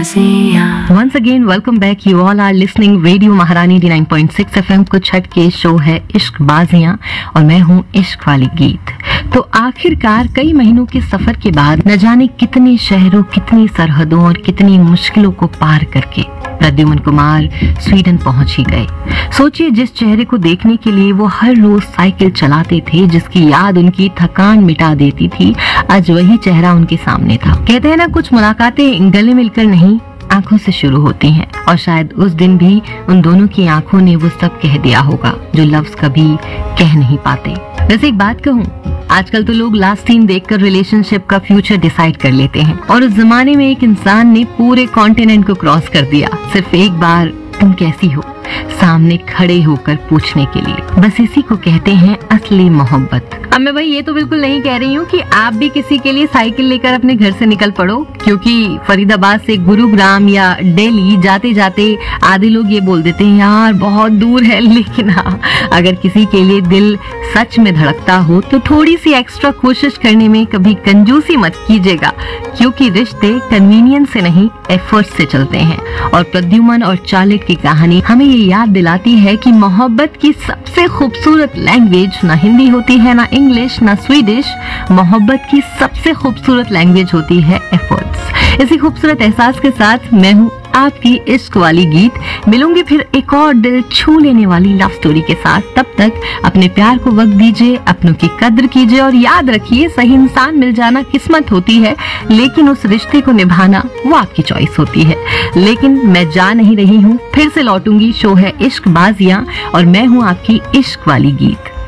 Once again, welcome back. You all are listening Radio Maharani 89.6 FM. कुछ हट के show है इश्क बाजियां और मैं हूँ इश्क वाली गीत। तो आखिरकार कई महीनों के सफर के बाद न जाने कितने शहरों, कितनी सरहदों और कितनी मुश्किलों को पार करके प्रद्युमन कुमार स्वीडन पहुंच ही गए। सोचिए, जिस चेहरे को देखने के लिए वो हर रोज साइकिल चलाते थे, जिसकी याद उनकी थकान मिटा देती थी, आज वही चेहरा उनके सामने था। कहते हैं ना, कुछ मुलाकातें गले मिलकर नहीं, आंखों से शुरू होती हैं और शायद उस दिन भी उन दोनों की आंखों ने वो सब कह दिया होगा जो लफ्ज कभी कह नहीं पाते। वैसे एक बात कहूँ, आजकल तो लोग लास्ट सीन देखकर रिलेशनशिप का फ्यूचर डिसाइड कर लेते हैं और उस जमाने में एक इंसान ने पूरे कॉन्टिनेंट को क्रॉस कर दिया सिर्फ एक बार तुम कैसी हो सामने खड़े होकर पूछने के लिए। बस इसी को कहते हैं असली मोहब्बत। अब मैं भाई ये तो बिल्कुल नहीं कह रही हूँ कि आप भी किसी के लिए साइकिल लेकर अपने घर से निकल पड़ो, क्योंकि फरीदाबाद से गुरुग्राम या दिल्ली जाते जाते आधे लोग ये बोल देते हैं यार बहुत दूर है। लेकिन हाँ, अगर किसी के लिए दिल सच में धड़कता हो तो थोड़ी सी एक्स्ट्रा कोशिश करने में कभी कंजूसी मत कीजिएगा, क्योंकि रिश्ते कन्वीनियंस से नहीं एफर्ट से चलते हैं। और प्रद्युमन और चालिक की कहानी हमें ये याद दिलाती है कि मोहब्बत की सबसे खूबसूरत लैंग्वेज ना हिंदी होती है, ना इंग्लिश, ना स्वीडिश। मोहब्बत की सबसे खूबसूरत लैंग्वेज होती है एफर्ट्स। इसी खूबसूरत एहसास के साथ मैं हूँ आपकी इश्क वाली गीत। मिलूंगी फिर एक और दिल छू लेने वाली लव स्टोरी के साथ। तब तक अपने प्यार को वक्त दीजिए, अपनों की कद्र कीजिए और याद रखिए, सही इंसान मिल जाना किस्मत होती है, लेकिन उस रिश्ते को निभाना वो आपकी चॉइस होती है। लेकिन मैं जा नहीं रही हूँ, फिर से लौटूंगी। शो है इश्क बाजियां और मैं हूँ आपकी इश्क वाली गीत।